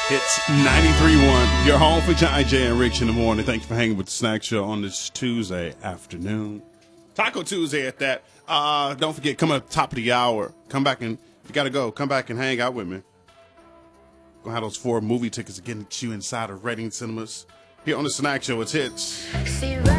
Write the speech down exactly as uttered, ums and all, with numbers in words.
It's ninety-three point one. Your home for John Jay and Rich in the morning. Thanks for hanging with the Snack Show on this Tuesday afternoon. Taco Tuesday at that. Uh, don't forget, come up top of the hour. Come back and, if you got to go, come back and hang out with me. Gonna have those four movie tickets to get you inside of Reading Cinemas. Here on the Snack Show, it's hits.